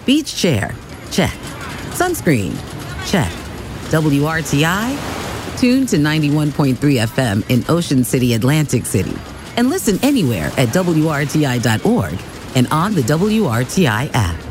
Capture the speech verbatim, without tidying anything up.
Beach chair? Check. Sunscreen? Check. W R T I? Tune to ninety-one point three F M in Ocean City, Atlantic City. And listen anywhere at W R T I dot org and on the W R T I app.